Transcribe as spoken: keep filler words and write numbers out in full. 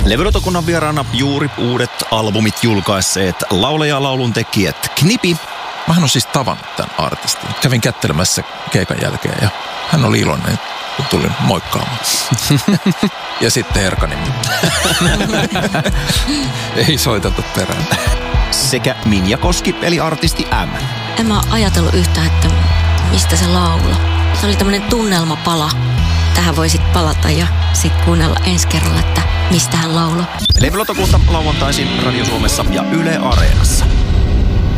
Levylautakunnan vieraana juuri uudet albumit julkaisseet laulaja-laulun tekijät Knipi. Mähän on siis tavannut tämän artistin. Kävin kättelemässä keikan jälkeen ja hän oli iloinen, kun tulin moikkaamaan. Ja sitten Erkanimi. Ei soiteltu perään. Sekä Minja Koski, eli artisti M. En mä ajatellut yhtään, että mistä se laula. Se oli tämmönen tunnelmapala. Tähän voisit palata ja sitten kuunnella ensi kerralla, että mistä hän lauloi. Levylautakunta lauantaisin Radio Suomessa ja Yle Areenassa.